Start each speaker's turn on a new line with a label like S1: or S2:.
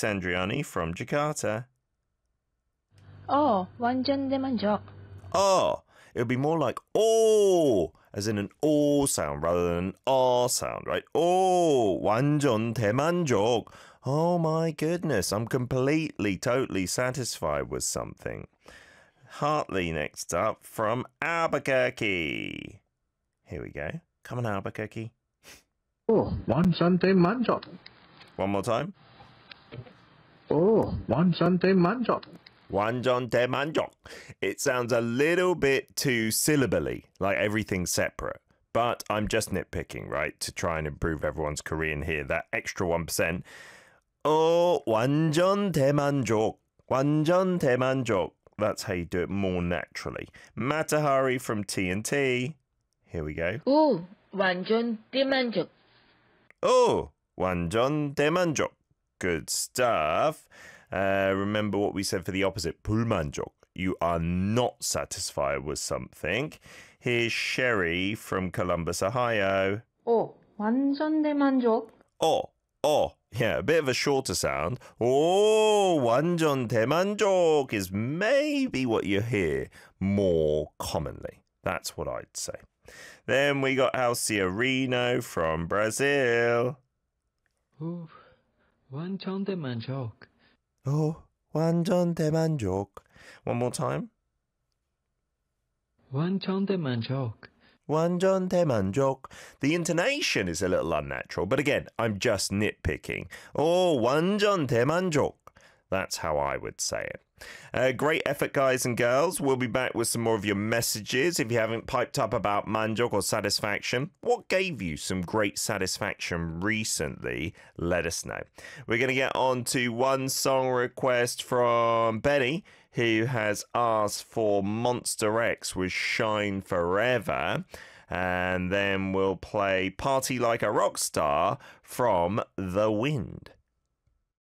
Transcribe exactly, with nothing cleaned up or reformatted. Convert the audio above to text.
S1: Sandriani from Jakarta.
S2: Oh, 완전 대만족.
S1: Oh, it would be more like oh, as in an O sound rather than an R sound, right? Oh, 완전 대만족. Oh my goodness, I'm completely, totally satisfied with something. Hartley next up from Albuquerque. Here we go. Come on, Albuquerque.
S3: Oh, 완전 대만족.
S1: One more time.
S3: Oh, 완전 대만족.
S1: 완전 대만족. It sounds a little bit too syllabally, like everything's separate. But I'm just nitpicking, right? To try and improve everyone's Korean here. That extra one percent. Oh, 완전 대만족. 완전 대만족. That's how you do it more naturally. Matahari from T N T. Here we go.
S2: 오, 완전 대만족.
S1: Oh, 완전 대만족. Good stuff. Uh, remember what we said for the opposite. 불만족. You are not satisfied with something. Here's Sherry from Columbus, Ohio.
S4: 오, 완전 대만족.
S1: Oh, oh. Yeah, a bit of a shorter sound. Oh, 완전 대만족 is maybe what you hear more commonly. That's what I'd say. Then we got Alciarino from Brazil.
S5: 오, 완전 대만족.
S1: Oh, 완전 대만족. One more time.
S5: 완전 대만족.
S1: 완전 대만족. The intonation is a little unnatural, but again, I'm just nitpicking. Oh, 완전 대만족. That's how I would say it. Uh, great effort, guys and girls. We'll be back with some more of your messages. If you haven't piped up about manjok or satisfaction, what gave you some great satisfaction recently? Let us know. We're going to get on to one song request from Benny, who has asked for Monster X with Shine Forever. And then we'll play Party Like a Rock Star from The Wind.